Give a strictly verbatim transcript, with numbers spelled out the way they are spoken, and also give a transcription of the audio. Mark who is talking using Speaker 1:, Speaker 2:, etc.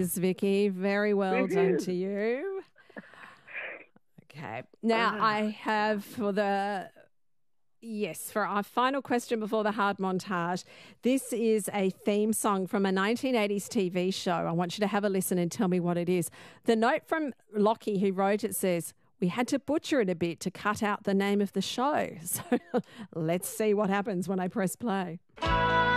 Speaker 1: is, Vicky. Very well
Speaker 2: It
Speaker 1: done
Speaker 2: is.
Speaker 1: to you. Okay. Now
Speaker 2: Ah.
Speaker 1: I have for the... Yes, for our final question before the hard montage. This is a theme song from a nineteen eighties T V show. I want you to have a listen and tell me what it is. The note from Lockie, who wrote it, says, "We had to butcher it a bit to cut out the name of the show." So let's see what happens when I press play.